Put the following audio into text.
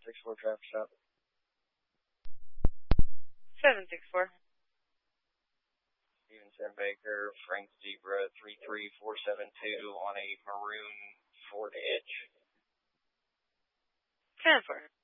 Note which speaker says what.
Speaker 1: 764 traffic stop.
Speaker 2: 764.
Speaker 1: Stevenson Baker, Frank Zebra 33472 on a maroon Ford Edge.
Speaker 2: 10-4.